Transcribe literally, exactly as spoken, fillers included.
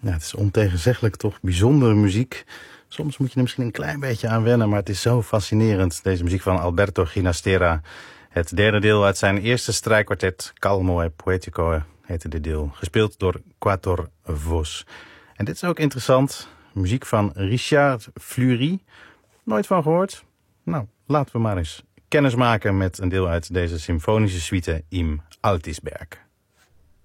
Ja, het is ontegenzeggelijk toch bijzondere muziek. Soms moet je er misschien een klein beetje aan wennen, maar het is zo fascinerend. Deze muziek van Alberto Ginastera. Het derde deel uit zijn eerste strijkkwartet, Calmo e Poetico, heette dit deel. Gespeeld door Quator Vos. En dit is ook interessant. Muziek van Richard Fleury. Nooit van gehoord? Nou, laten we maar eens kennis maken met een deel uit deze symfonische suite Im Altisberg.